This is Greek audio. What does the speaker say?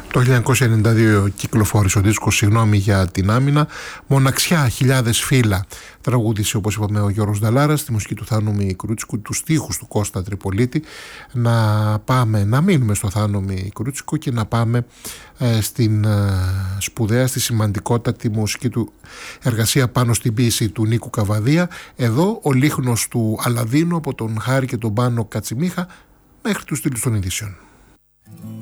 Το 1992 κυκλοφόρησε ο δίσκος «Συγγνώμη για την άμυνα». «Μοναξιά, χιλιάδες φύλλα» τραγούδισε, όπως είπαμε, ο Γιώργος Νταλάρας, στη μουσική του Θάνου Μικρούτσικου, τους στίχους του Κώστα Τριπολίτη. Να μείνουμε στο Θάνο Μικρούτσικο και να πάμε στην σπουδαία, στη σημαντικότατη μουσική του εργασία πάνω στην ποίηση του Νίκου Καβαδία. Εδώ ο λίχνος του Αλαδίνου από τον Χάρη και τον Πάνο Κατσιμίχα μέχρι τους τίτλους των ειδήσεων.